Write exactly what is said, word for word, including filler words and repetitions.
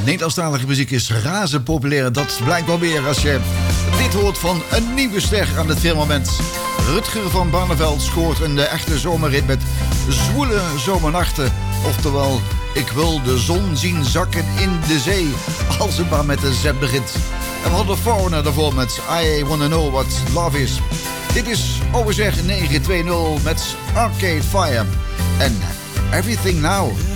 Nederlandstalige muziek is razend populair. Dat blijkt wel weer als je dit hoort van een nieuwe ster aan het firmament. Rutger van Barneveld scoort een echte zomerrit met zwoele zomernachten. Oftewel, ik wil de zon zien zakken in de zee. Als het maar met de Z begint. En we hadden Foreigner daarvoor met I Wanna Know What Love Is. Dit is O S R negen twee nul met Arcade Fire. En Everything Now.